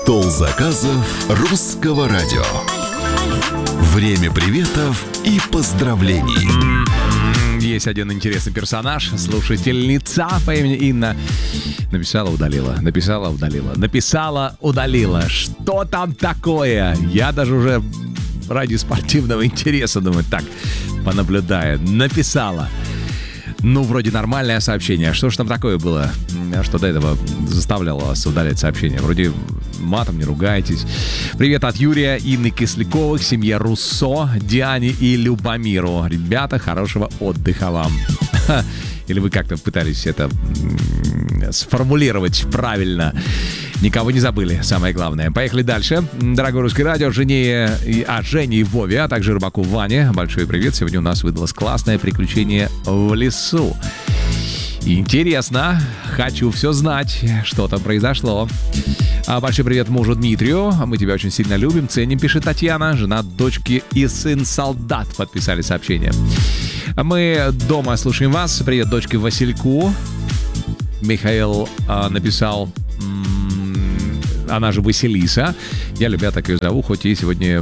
Стол заказов Русского радио. Время приветов и поздравлений. Есть один интересный персонаж, слушательница по имени Инна. Написала, удалила. Написала, удалила. Написала, удалила. Что там такое? Я даже уже ради спортивного интереса, думаю, так, понаблюдаю. Написала. Ну, вроде нормальное сообщение. Что ж там такое было, что до этого заставляло вас удалять сообщение? Вроде матом не ругайтесь. Привет от Юрия, Инны Кисляковых, семье Руссо, Диане и Любомиру. Ребята, хорошего отдыха вам. Или вы как-то пытались это сформулировать правильно. Никого не забыли, самое главное. Поехали дальше. Дорогой Русский радио, Жене и Вове, а также рыбаку Ване. Большой привет. Сегодня у нас выдалось классное приключение в лесу. Интересно. Хочу все знать, что там произошло. Большой привет мужу Дмитрию. Мы тебя очень сильно любим, ценим, пишет Татьяна. Жена, дочки и сын солдат подписали сообщение. Мы дома слушаем вас. Привет дочке Васильку. Михаил написал, она же Василиса. Я любя так ее зову, хоть ей сегодня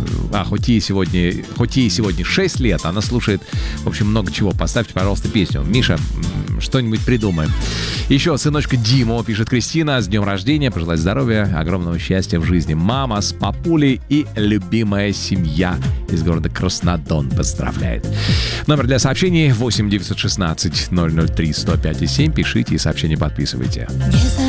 6 лет. Она слушает, в общем, много чего. Поставьте, пожалуйста, песню. Миша, что-нибудь придумаем. Еще сыночка Диму, пишет Кристина. С днем рождения, пожелать здоровья, огромного счастья в жизни. Мама с папулей и любимая семья из города Краснодон поздравляет. Номер для сообщений 8 916 003 105 7. Пишите и сообщение подписывайте.